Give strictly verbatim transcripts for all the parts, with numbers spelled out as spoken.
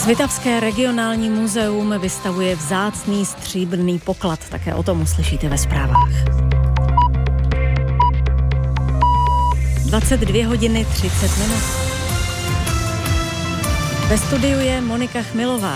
Svitavské regionální muzeum vystavuje vzácný stříbrný poklad. Také o tom uslyšíte ve zprávách. dvacet dvě hodiny třicet minut. Ve studiu je Monika Chmilová.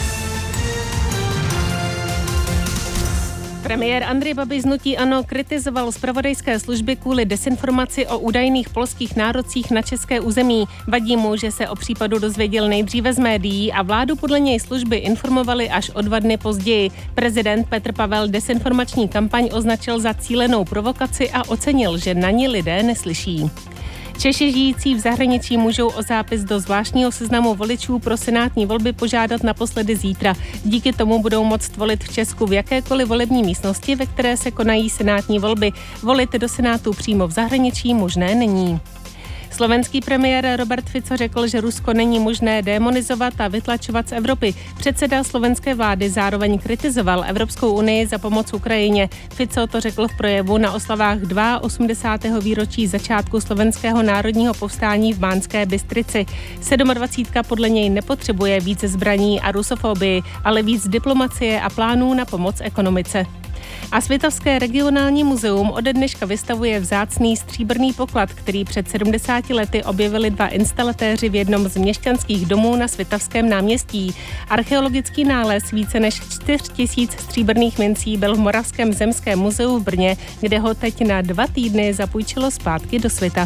Premiér Andrej Babiš z hnutí ANO kritizoval zpravodajské služby kvůli dezinformaci o údajných polských nárocích na české území. Vadí mu, že se o případu dozvěděl nejdříve z médií a vládu podle něj služby informovaly až o dva dny později. Prezident Petr Pavel dezinformační kampaň označil za cílenou provokaci a ocenil, že na ní lidé neslyší. Češi žijící v zahraničí můžou o zápis do zvláštního seznamu voličů pro senátní volby požádat naposledy zítra. Díky tomu budou moct volit v Česku v jakékoliv volební místnosti, ve které se konají senátní volby. Volit do senátu přímo v zahraničí možné není. Slovenský premiér Robert Fico řekl, že Rusko není možné démonizovat a vytlačovat z Evropy. Předseda slovenské vlády zároveň kritizoval Evropskou unii za pomoc Ukrajině. Fico to řekl v projevu na oslavách osmdesátého druhého výročí začátku slovenského národního povstání v Banské Bystrici. sedmadvacítka podle něj nepotřebuje více zbraní a rusofobii, ale víc diplomacie a plánů na pomoc ekonomice. A Svitavské regionální muzeum ode dneška vystavuje vzácný stříbrný poklad, který před sedmdesáti lety objevili dva instalatéři v jednom z měšťanských domů na Svitavském náměstí. Archeologický nález více než čtyři tisíce stříbrných mincí byl v Moravském zemském muzeu v Brně, kde ho teď na dva týdny zapůjčilo zpátky do Svitav.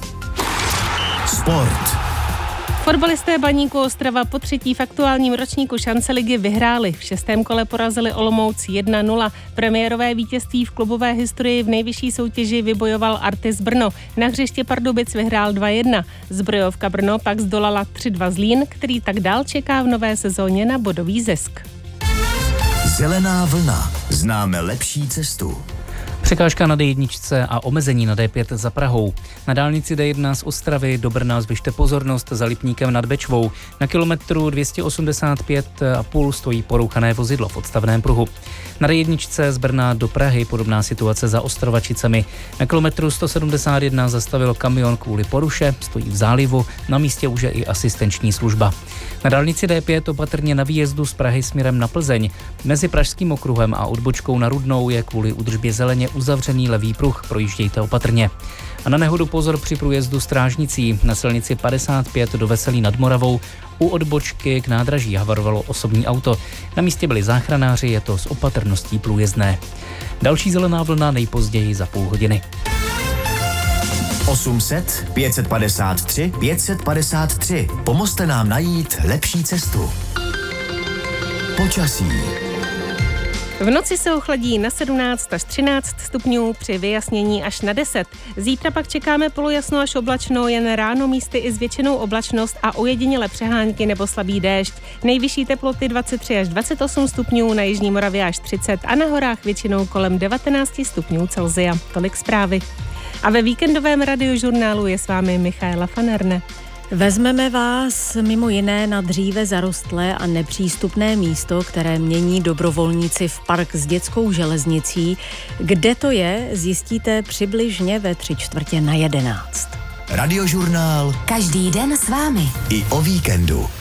Sport. Fotbalisté Baníku Ostrava po třetí v aktuálním ročníku šance ligy vyhráli. V šestém kole porazili Olomouc jedna nula. Premiérové vítězství v klubové historii v nejvyšší soutěži vybojoval Artis Brno. Na hřiště Pardubic vyhrál dva jedna. Zbrojovka Brno pak zdolala tři dva Zlín, který tak dál čeká v nové sezóně na bodový zisk. Zelená vlna. Známe lepší cestu. Překážka na dé jedna a omezení na dé pět za Prahou. Na dálnici dé jedna z Ostravy do Brna zvyšte pozornost za Lipníkem nad Bečvou. Na kilometru dvě stě osmdesát pět a půl stojí porouchané vozidlo v odstavném pruhu. Na dé jedna z Brna do Prahy podobná situace za Ostrovačicemi. Na kilometru sto sedmdesát jedna zastavil kamion kvůli poruše, stojí v zálivu, na místě už je i asistenční služba. Na dálnici dé pět opatrně na výjezdu z Prahy směrem na Plzeň. Mezi Pražským okruhem a odbočkou na Rudnou je kvůli údržbě zeleně uzavřený levý pruh, projíždějte opatrně. A na nehodu pozor při průjezdu Strážnicí. Na silnici padesát pět do Veselí nad Moravou u odbočky k nádraží havarovalo osobní auto. Na místě byli záchranáři, je to s opatrností průjezdné. Další zelená vlna nejpozději za půl hodiny. osm set pět set padesát tři pět set padesát tři. Pomozte nám najít lepší cestu. Počasí. V noci se ochladí na sedmnáct až třináct stupňů, při vyjasnění až na deset. Zítra pak čekáme polojasno až oblačno, jen ráno místy i zvětšenou oblačnost a ojedinělé přehánky nebo slabý déšť. Nejvyšší teploty dvacet tři až dvacet osm stupňů, na jižní Moravě až třicet a na horách většinou kolem devatenáct stupňů Celsia. Tolik zprávy. A ve víkendovém radiožurnálu je s vámi Michaela Fanerne. Vezmeme vás mimo jiné na dříve zarostlé a nepřístupné místo, které mění dobrovolníci v park s dětskou železnicí. Kde to je, zjistíte přibližně ve tři čtvrtě na jedenáct. Radiožurnál. Každý den s vámi. I o víkendu.